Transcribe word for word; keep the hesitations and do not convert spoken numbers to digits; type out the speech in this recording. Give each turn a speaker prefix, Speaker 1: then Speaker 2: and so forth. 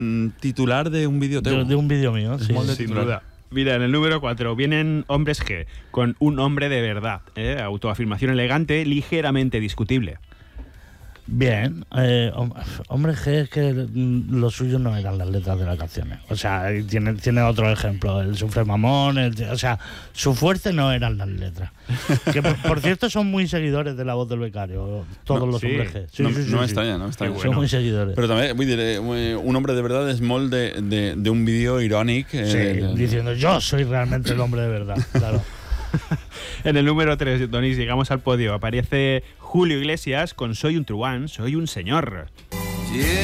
Speaker 1: mm, titular de un vídeo teu.
Speaker 2: De, de un vídeo mío, sí.
Speaker 1: Molde
Speaker 3: Sin
Speaker 1: titular.
Speaker 3: duda. Mira, en el número cuatro vienen hombres G, con un hombre de verdad. ¿eh? Autoafirmación elegante, ligeramente discutible.
Speaker 2: Bien, eh, hom- hombre, que es que mm, lo suyo no eran las letras de las canciones. O sea, tiene, tiene otro ejemplo, el Sufre Mamón, el- o sea, su fuerte no eran las letras. Que por, por cierto son muy seguidores de La Voz del Becario, todos
Speaker 1: No,
Speaker 2: los
Speaker 3: sí.
Speaker 2: hombres G. Sí,
Speaker 1: no
Speaker 2: sí, sí,
Speaker 1: no
Speaker 2: sí.
Speaker 1: m'estranya, no m'estranya.
Speaker 3: Que
Speaker 2: Son
Speaker 3: bueno.
Speaker 2: muy seguidores.
Speaker 1: Però també, vull dir, eh, un hombre de verdad és molt de- de- d'un vídeo irònic. Eh,
Speaker 2: Sí,
Speaker 1: de-
Speaker 2: diciendo yo soy realmente el hombre de verdad, claro.
Speaker 3: En el número tres, Donis, llegamos al podio. Aparece Julio Iglesias con Soy un truán, soy un señor.